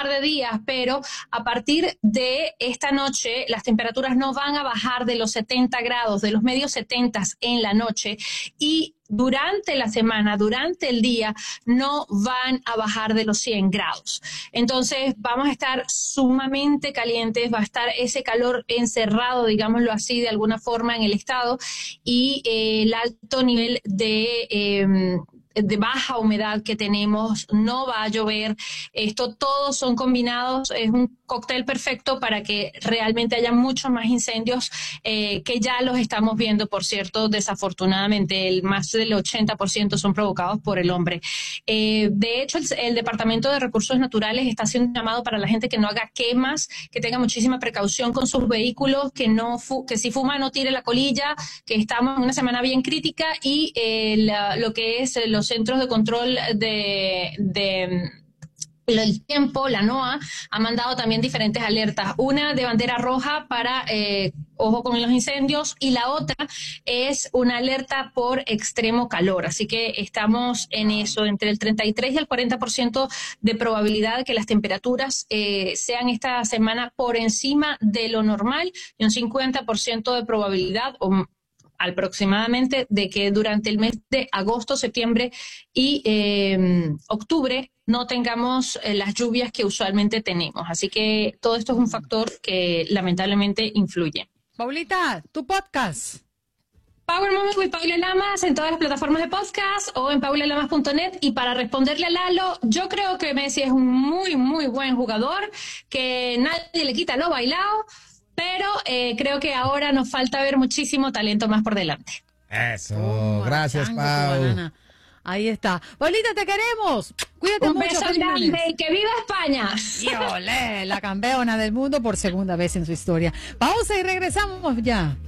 par de días, pero a partir de esta noche las temperaturas no van a bajar de los 70 grados, de los medios 70 en la noche, y durante la semana, durante el día, no van a bajar de los 100 grados. Entonces vamos a estar sumamente calientes, va a estar ese calor encerrado, digámoslo así, de alguna forma en el estado, y el alto nivel de baja humedad que tenemos, no va a llover. Esto todos son combinados, es un cóctel perfecto para que realmente haya muchos más incendios, que ya los estamos viendo, por cierto, desafortunadamente, más del 80% son provocados por el hombre. De hecho, el Departamento de Recursos Naturales está haciendo un llamado para la gente que no haga quemas, que tenga muchísima precaución con sus vehículos, que si fuma no tire la colilla, que estamos en una semana bien crítica, y lo que es los centros de control el tiempo, la NOAA, ha mandado también diferentes alertas. Una de bandera roja para ojo con los incendios, y la otra es una alerta por extremo calor. Así que estamos en eso, entre el 33 y el 40% de probabilidad de que las temperaturas sean esta semana por encima de lo normal, y un 50% de probabilidad aproximadamente de que durante el mes de agosto, septiembre y octubre no tengamos las lluvias que usualmente tenemos. Así que todo esto es un factor que lamentablemente influye. Paulita, tu podcast. Power Moment with Paula Lamas en todas las plataformas de podcast o en paulalamas.net. Y para responderle a Lalo, yo creo que Messi es un muy, muy buen jugador, que nadie le quita lo bailado, pero creo que ahora nos falta ver muchísimo talento más por delante. Eso, gracias, Pau. Ahí está. Paulita, te queremos. Cuídate mucho. Un beso grande y que viva España. Y olé, la campeona del mundo por segunda vez en su historia. Pausa y regresamos ya.